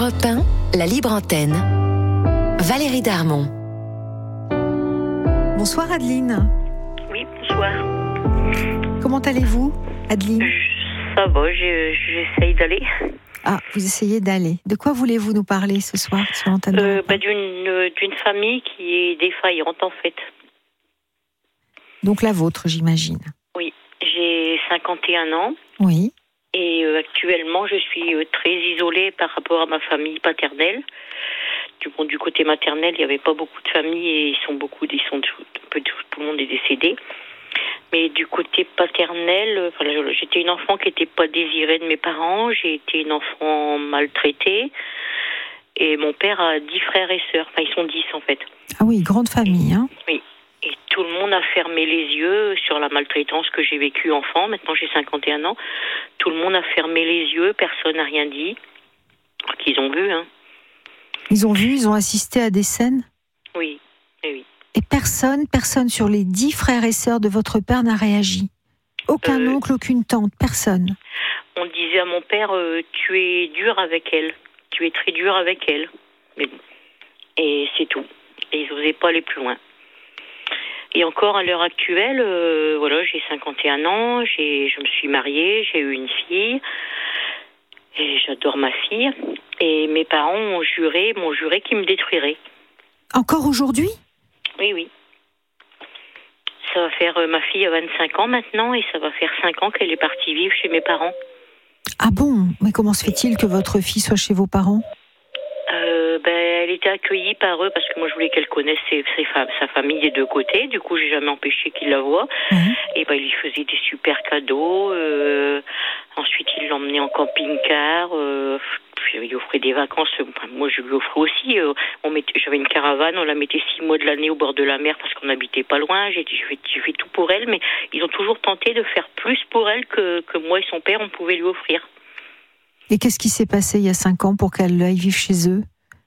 Europe 1, la libre antenne. Valérie Darmon. Bonsoir Adeline. Oui, bonsoir. Comment allez-vous, Adeline ? Ça va, j'essaye d'aller. Ah, vous essayez d'aller. De quoi voulez-vous nous parler ce soir sur l'antenne d'une famille qui est défaillante en fait. Donc la vôtre, j'imagine. Oui, j'ai 51 ans. Oui. Et actuellement, je suis très isolée par rapport à ma famille paternelle. Du côté maternel, il n'y avait pas beaucoup de familles et tout le monde est décédé. Mais du côté paternel, j'étais une enfant qui n'était pas désirée de mes parents. J'ai été une enfant maltraitée. Et mon père a 10 frères et sœurs. Enfin, ils sont 10 en fait. Ah oui, grande famille, hein ? Oui. Et tout le monde a fermé les yeux sur la maltraitance que j'ai vécue enfant. Maintenant, j'ai 51 ans. Tout le monde a fermé les yeux. Personne n'a rien dit. Qu'ils ont vu, hein. Ils ont vu, ils ont assisté à des scènes ? Oui, oui. Et personne sur les 10 frères et sœurs de votre père n'a réagi ? Aucun oncle, aucune tante, personne ? On disait à mon père, tu es dur avec elle. Tu es très dur avec elle. Mais bon. Et c'est tout. Et ils n'osaient pas aller plus loin. Et encore à l'heure actuelle, j'ai 51 ans, je me suis mariée, j'ai eu une fille, et j'adore ma fille. Et mes parents m'ont juré qu'ils me détruiraient. Encore aujourd'hui ? Oui. Ça va faire, ma fille a 25 ans maintenant, et ça va faire 5 ans qu'elle est partie vivre chez mes parents. Ah bon ? Mais comment se fait-il que votre fille soit chez vos parents ? Elle était accueillie par eux parce que moi je voulais qu'elle connaisse sa famille des deux côtés. Du coup, j'ai jamais empêché qu'ils la voient. Et ils lui faisaient des super cadeaux. Ensuite, ils l'emmenaient en camping-car. Puis ils lui offraient des vacances. Moi, je lui offrais aussi. J'avais une caravane, on la mettait 6 mois de l'année au bord de la mer parce qu'on n'habitait pas loin. J'ai fait tout pour elle, mais ils ont toujours tenté de faire plus pour elle que moi et son père on pouvait lui offrir. Et qu'est-ce qui s'est passé il y a 5 ans pour qu'elle aille vivre chez eux ?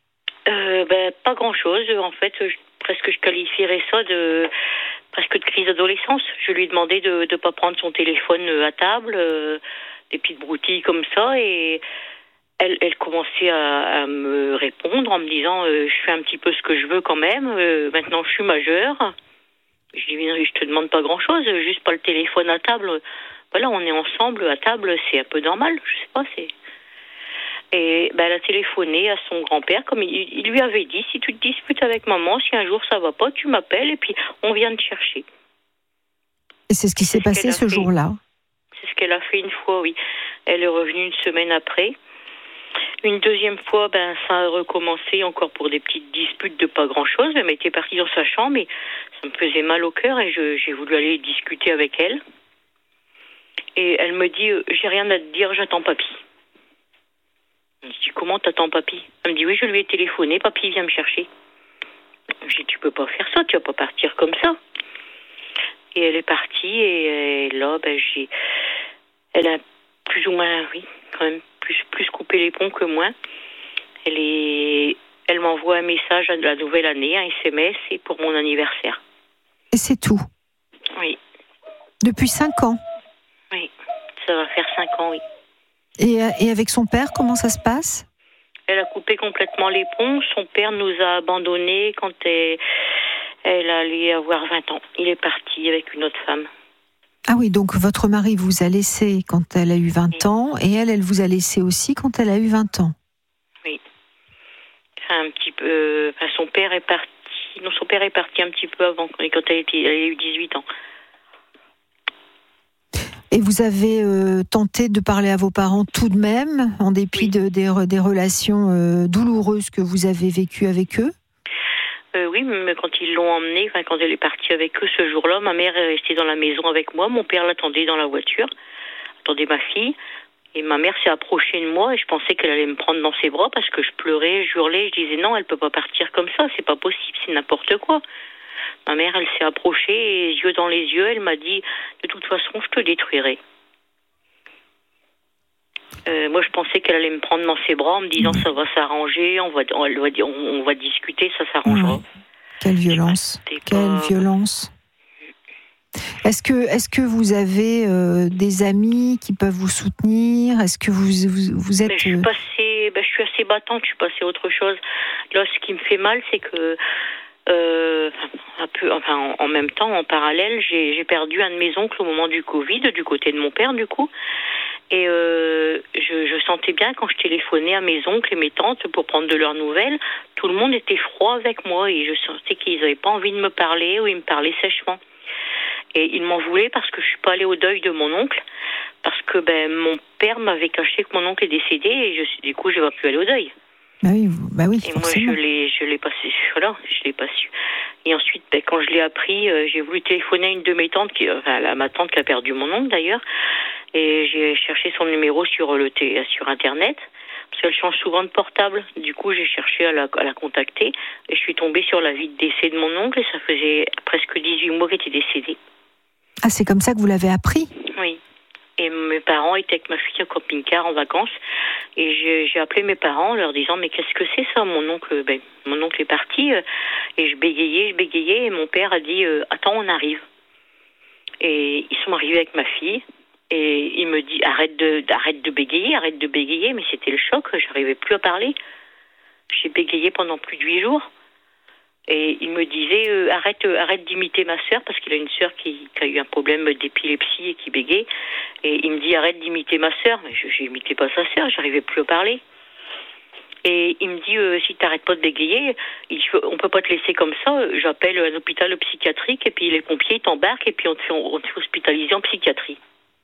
Pas grand-chose. En fait, je qualifierais ça de crise d'adolescence. Je lui ai demandé de ne pas prendre son téléphone à table, des petites broutilles comme ça, et elle commençait à me répondre en me disant je fais un petit peu ce que je veux quand même, maintenant je suis majeure. Je dis je te demande pas grand-chose, juste pas le téléphone à table. Voilà, on est ensemble à table, c'est un peu normal, je sais pas, c'est... Et elle a téléphoné à son grand-père, comme il lui avait dit, si tu te disputes avec maman, si un jour ça va pas, tu m'appelles et puis on vient te chercher. Et c'est ce qui s'est passé ce jour-là ? C'est ce qu'elle a fait une fois, oui. Elle est revenue une semaine après. Une deuxième fois, ça a recommencé encore pour des petites disputes de pas grand-chose. Elle était partie dans sa chambre et ça me faisait mal au cœur et j'ai voulu aller discuter avec elle. Et elle me dit, j'ai rien à te dire, j'attends papy. Je dis, comment t'attends papy ? Elle me dit, oui, je lui ai téléphoné, papy vient me chercher. Je dis, tu peux pas faire ça, tu vas pas partir comme ça. Et elle est partie, et là, elle a plus ou moins, oui, quand même, plus coupé les ponts que moi. Elle m'envoie un message à la nouvelle année, un SMS, et pour mon anniversaire. Et c'est tout ? Oui. Depuis 5 ans ? Oui, ça va faire 5 ans, oui. Et avec son père, comment ça se passe ? Elle a coupé complètement les ponts. Son père nous a abandonnés quand elle allait avoir 20 ans. Il est parti avec une autre femme. Ah oui, donc votre mari vous a laissé quand elle a eu 20 ans, et elle vous a laissé aussi quand elle a eu 20 ans. Oui. Un petit peu... son père est parti... Non, son père est parti un petit peu avant, quand elle a eu 18 ans. Et vous avez tenté de parler à vos parents tout de même, en dépit des relations douloureuses que vous avez vécues avec eux ? Oui, mais quand ils l'ont emmenée, quand elle est partie avec eux ce jour-là, ma mère est restée dans la maison avec moi, mon père l'attendait dans la voiture, attendait ma fille, et ma mère s'est approchée de moi et je pensais qu'elle allait me prendre dans ses bras parce que je pleurais, je hurlais, je disais non, elle peut pas partir comme ça, c'est pas possible, c'est n'importe quoi. Ma mère, elle s'est approchée et yeux dans les yeux, elle m'a dit de toute façon, je te détruirai. Moi, je pensais qu'elle allait me prendre dans ses bras en me disant ça va s'arranger, on va discuter, ça s'arrangera. Quelle violence. Quelle violence. Est-ce que vous avez des amis qui peuvent vous soutenir ? Est-ce que vous êtes... Je suis passée suis assez battante, je suis passée à autre chose. Là, ce qui me fait mal, c'est que en même temps, en parallèle, j'ai perdu un de mes oncles au moment du Covid, du côté de mon père, du coup. Et je sentais bien quand je téléphonais à mes oncles et mes tantes pour prendre de leurs nouvelles, tout le monde était froid avec moi et je sentais qu'ils n'avaient pas envie de me parler ou ils me parlaient sèchement. Et ils m'en voulaient parce que je suis pas allée au deuil de mon oncle, parce que mon père m'avait caché que mon oncle est décédé et du coup, je n'ai pas pu aller au deuil. Bah oui, et forcément. moi, je l'ai pas su. Voilà, je l'ai pas su. Et ensuite, quand je l'ai appris, j'ai voulu téléphoner à une de mes tantes, ma tante qui a perdu mon oncle d'ailleurs, et j'ai cherché son numéro sur Internet, parce qu'elle change souvent de portable. Du coup, j'ai cherché à la contacter, et je suis tombée sur la vie de décès de mon oncle, et ça faisait presque 18 mois qu'il était décédé. Ah, c'est comme ça que vous l'avez appris ? Oui. Et mes parents étaient avec ma fille au camping-car en vacances. Et j'ai appelé mes parents en leur disant « Mais qu'est-ce que c'est ça ? Mon oncle est parti. » Et je bégayais. Et mon père a dit « Attends, on arrive. » Et ils sont arrivés avec ma fille. Et il me dit « Arrête de bégayer. » Mais c'était le choc, j'arrivais plus à parler. J'ai bégayé pendant plus de 8 jours. Et il me disait arrête d'imiter ma sœur, parce qu'il a une sœur qui a eu un problème d'épilepsie et qui bégait. Et il me dit arrête d'imiter ma sœur. Mais je n'imitais pas sa sœur, j'arrivais plus à parler. Et il me dit si tu n'arrêtes pas de bégayer, on peut pas te laisser comme ça. J'appelle un hôpital psychiatrique et puis les pompiers t'embarquent et puis on te fait hospitaliser en psychiatrie.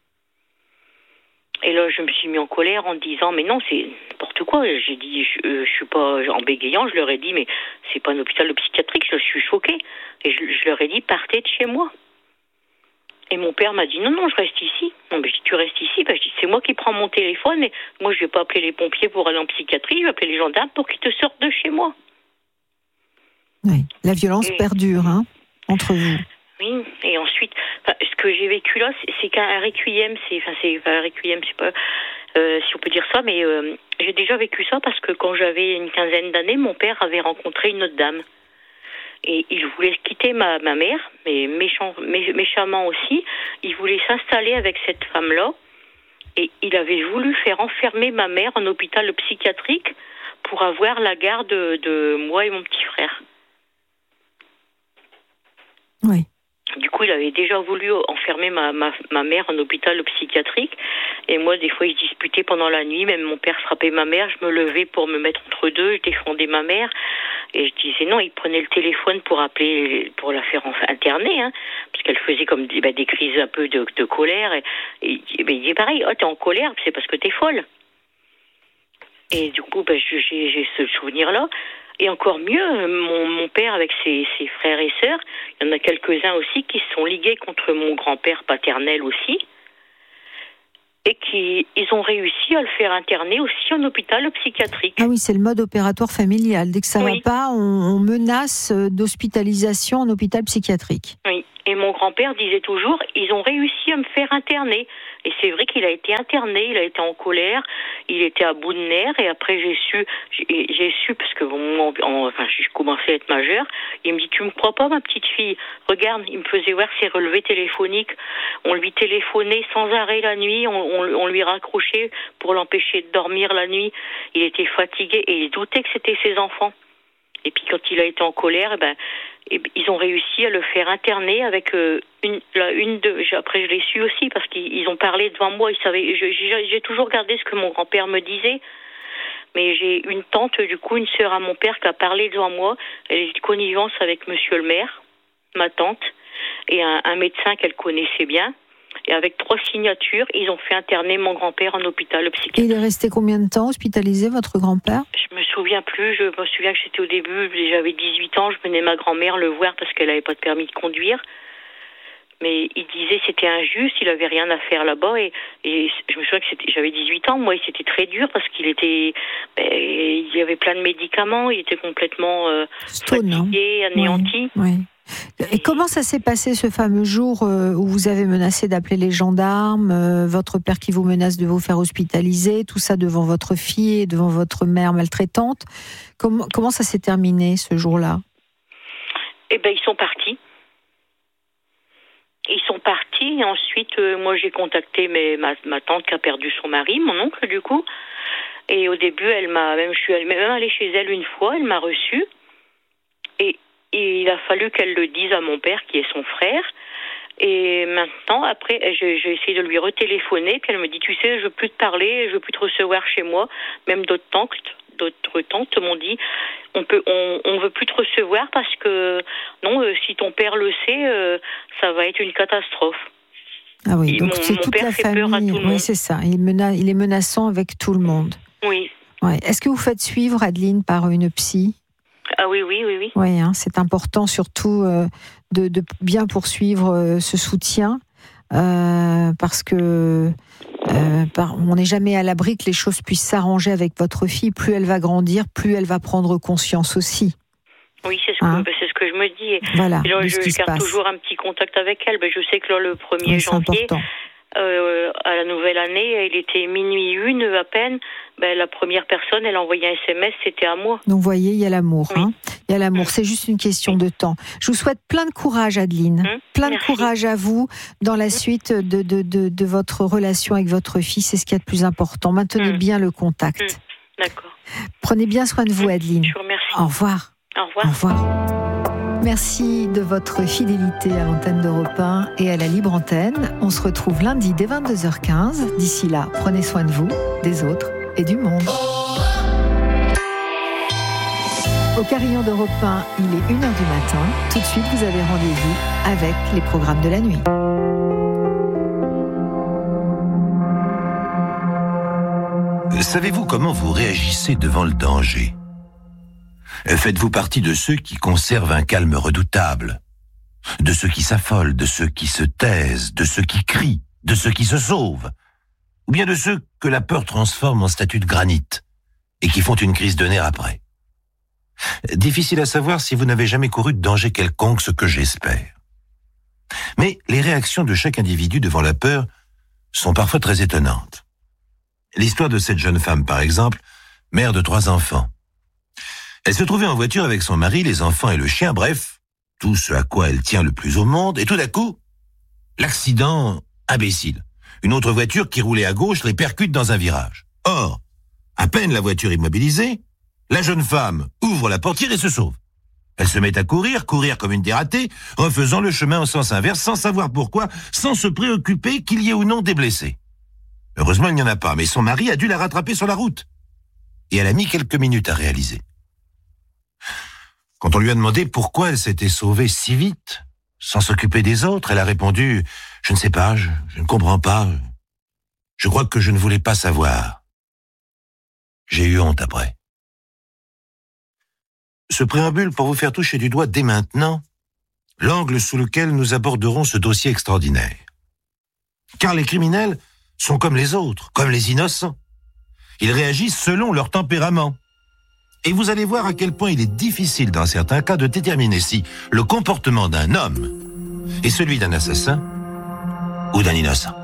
Et là, je me suis mis en colère en disant, mais non, c'est n'importe quoi. J'ai dit, je suis pas en bégayant, je leur ai dit, mais c'est pas un hôpital psychiatrique, je suis choquée. Et je leur ai dit, partez de chez moi. Et mon père m'a dit, non, je reste ici. Non, mais je dis, tu restes ici? Je dis, c'est moi qui prends mon téléphone, et moi, je vais pas appeler les pompiers pour aller en psychiatrie, je vais appeler les gendarmes pour qu'ils te sortent de chez moi. Oui, la violence perdure, entre vous. Oui, et ensuite, ce que j'ai vécu là, c'est qu'un requiem, c'est un requiem, c'est pas, si on peut dire ça, mais j'ai déjà vécu ça parce que quand j'avais une quinzaine d'années, mon père avait rencontré une autre dame. Et il voulait quitter ma mère, mais méchamment aussi. Il voulait s'installer avec cette femme-là. Et il avait voulu faire enfermer ma mère en hôpital psychiatrique pour avoir la garde de moi et mon petit frère. Oui. Du coup, il avait déjà voulu enfermer ma mère en hôpital psychiatrique. Et moi, des fois, ils se disputaient pendant la nuit. Même mon père frappait ma mère. Je me levais pour me mettre entre deux. Je défendais ma mère. Et je disais non. Il prenait le téléphone pour appeler, pour la faire interner. Parce qu'elle faisait comme des crises un peu de colère. Et il disait pareil. Oh, t'es en colère, c'est parce que t'es folle. Et du coup, j'ai ce souvenir-là. Et encore mieux, mon père avec ses frères et sœurs, il y en a quelques-uns aussi qui se sont ligués contre mon grand-père paternel aussi, et ils ont réussi à le faire interner aussi en hôpital psychiatrique. Ah oui, c'est le mode opératoire familial. Dès que ça ne va pas, on menace d'hospitalisation en hôpital psychiatrique. Oui, et mon grand-père disait toujours, ils ont réussi à me faire interner. Et c'est vrai qu'il a été interné, il a été en colère, il était à bout de nerfs, et après j'ai su parce que je commençais à être majeure, il me dit, tu me crois pas ma petite fille? Regarde, il me faisait voir ses relevés téléphoniques, on lui téléphonait sans arrêt la nuit, on lui raccrochait pour l'empêcher de dormir la nuit, il était fatigué et il doutait que c'était ses enfants. Et puis quand il a été en colère, ils ont réussi à le faire interner avec après je l'ai su aussi parce qu'ils ont parlé devant moi. Ils savaient. J'ai toujours gardé ce que mon grand-père me disait, mais j'ai une tante, du coup une sœur à mon père qui a parlé devant moi. Elle est de connivence avec Monsieur le maire, ma tante, et un médecin qu'elle connaissait bien. Et avec 3 signatures, ils ont fait interner mon grand-père en hôpital psychiatrique. Et il est resté combien de temps hospitalisé, votre grand-père? Je me souviens plus. Je me souviens que j'étais au début, j'avais 18 ans, je menais ma grand-mère le voir parce qu'elle n'avait pas de permis de conduire. Mais il disait que c'était injuste, il avait rien à faire là-bas. Et je me souviens que j'avais 18 ans, moi, et c'était très dur parce qu'il y avait plein de médicaments, il était complètement fatigué, anéanti. Oui. Et comment ça s'est passé ce fameux jour où vous avez menacé d'appeler les gendarmes, votre père qui vous menace de vous faire hospitaliser, tout ça devant votre fille et devant votre mère maltraitante? Comment ça s'est terminé ce jour-là? Ils sont partis. Ils sont partis et ensuite, moi j'ai contacté ma tante qui a perdu son mari, mon oncle du coup. Et au début, je suis même allée chez elle une fois, elle m'a reçue. Et il a fallu qu'elle le dise à mon père, qui est son frère. Et maintenant, après, j'ai essayé de lui retéléphoner, puis elle me dit, tu sais, je veux plus te parler, je veux plus te recevoir chez moi. Même d'autres tantes m'ont dit, on veut plus te recevoir parce que, non, si ton père le sait, ça va être une catastrophe. Ah oui, donc c'est toute la famille. Oui, c'est ça. Il est menaçant avec tout le monde. Oui. Ouais. Est-ce que vous faites suivre, Adeline, par une psy ? Ah oui. Oui, c'est important surtout de bien poursuivre ce soutien parce que on n'est jamais à l'abri que les choses puissent s'arranger avec votre fille. Plus elle va grandir, plus elle va prendre conscience aussi. Oui, c'est ce que je me dis. Voilà, là, je garde toujours un petit contact avec elle. Je sais que là, le 1er janvier, à la nouvelle année, il était 00:01 à peine. La première personne, elle a envoyé un SMS, c'était à moi. Donc, vous voyez, il y a l'amour. Oui. Il y a l'amour, c'est juste une question de temps. Je vous souhaite plein de courage, Adeline. Plein de courage à vous dans la suite de votre relation avec votre fille. C'est ce qu'il y a de plus important. Maintenez bien le contact. D'accord. Prenez bien soin de vous, Adeline. Je vous remercie. Au revoir. Au revoir. Au revoir. Merci de votre fidélité à l'antenne d'Europe 1 et à la Libre Antenne. On se retrouve lundi dès 22h15. D'ici là, prenez soin de vous, des autres et du monde. Au carillon d'Europe 1, il est 1h du matin. Tout de suite, vous avez rendez-vous avec les programmes de la nuit. Savez-vous comment vous réagissez devant le danger ? Faites-vous partie de ceux qui conservent un calme redoutable, de ceux qui s'affolent, de ceux qui se taisent, de ceux qui crient, de ceux qui se sauvent, ou bien de ceux que la peur transforme en statue de granit et qui font une crise de nerfs après ? Difficile à savoir si vous n'avez jamais couru de danger quelconque, ce que j'espère. Mais les réactions de chaque individu devant la peur sont parfois très étonnantes. L'histoire de cette jeune femme, par exemple, mère de 3 enfants. Elle se trouvait en voiture avec son mari, les enfants et le chien, bref, tout ce à quoi elle tient le plus au monde, et tout d'un coup, l'accident imbécile. Une autre voiture qui roulait à gauche les percute dans un virage. Or, à peine la voiture immobilisée, la jeune femme ouvre la portière et se sauve. Elle se met à courir comme une dératée, refaisant le chemin en sens inverse, sans savoir pourquoi, sans se préoccuper qu'il y ait ou non des blessés. Heureusement, il n'y en a pas, mais son mari a dû la rattraper sur la route. Et elle a mis quelques minutes à réaliser. Quand on lui a demandé pourquoi elle s'était sauvée si vite, sans s'occuper des autres, elle a répondu « Je ne sais pas, je ne comprends pas. Je crois que je ne voulais pas savoir. » J'ai eu honte après. Ce préambule pour vous faire toucher du doigt dès maintenant l'angle sous lequel nous aborderons ce dossier extraordinaire. Car les criminels sont comme les autres, comme les innocents. Ils réagissent selon leur tempérament. Et vous allez voir à quel point il est difficile dans certains cas de déterminer si le comportement d'un homme est celui d'un assassin ou d'un innocent.